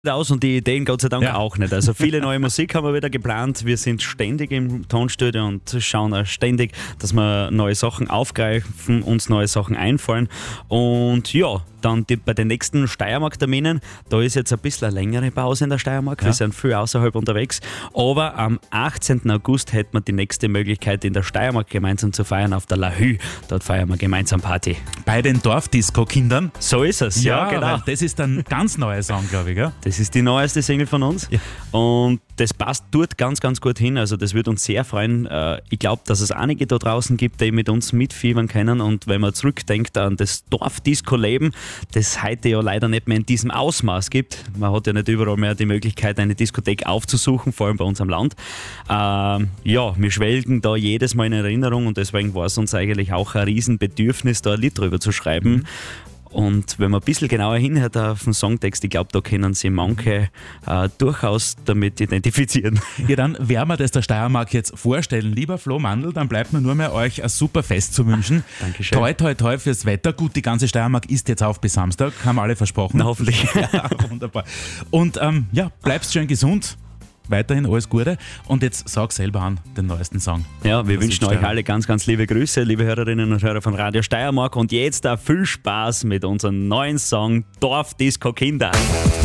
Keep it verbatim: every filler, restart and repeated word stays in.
aus und die Ideen Gott sei Dank Ja. auch nicht. Also viele neue Musik haben wir wieder geplant. Wir sind ständig im Tonstudio und schauen auch ständig, dass wir neue Sachen aufgreifen, uns neue Sachen einfallen. Und ja, dann die, bei den nächsten Steiermark-Terminen, da ist jetzt ein bisschen eine längere Pause in der Steiermark. Ja. Wir sind viel außerhalb unterwegs. Aber am achtzehnten August hätten wir die nächste Möglichkeit, in der Steiermark gemeinsam zu feiern auf der Lahü. Dort feiern wir gemeinsam Party. Bei den Dorfdisco-Kindern. So ist es, ja, genau. weil das ist ein ganz neuer Song, glaube ich. Gell? Das ist die neueste Single von uns Ja. und das passt dort ganz, ganz gut hin. Also das würde uns sehr freuen. Äh, Ich glaube, dass es einige da draußen gibt, die mit uns mitfiebern können, und wenn man zurückdenkt an das Dorfdisco-Leben, das heute ja leider nicht mehr in diesem Ausmaß gibt. Man hat ja nicht überall mehr die Möglichkeit, eine Diskothek aufzusuchen, vor allem bei uns am Land. Ähm, ja, wir schwelgen da jedes Mal in Erinnerung und deswegen war es uns eigentlich auch ein Riesenbedürfnis, da ein Lied drüber zu schreiben. Mhm. Und wenn man ein bisschen genauer hinhört auf den Songtext, ich glaube, da können sich manche äh, durchaus damit identifizieren. Ja, dann werden wir das der Steiermark jetzt vorstellen. Lieber Flo Mandl, dann bleibt mir nur mehr euch ein super Fest zu wünschen. Dankeschön. Toi, toi, toi fürs Wetter. Gut, die ganze Steiermark ist jetzt auf bis Samstag, haben alle versprochen. Na, hoffentlich. Ja, wunderbar. Und ähm, ja, bleibst schön gesund. Weiterhin alles Gute. Und jetzt sag selber an den neuesten Song. Ja, wir Was wünschen ist euch Steiermark? alle ganz, ganz liebe Grüße, liebe Hörerinnen und Hörer von Radio Steiermark. Und jetzt da viel Spaß mit unserem neuen Song Dorfdisco Kinder.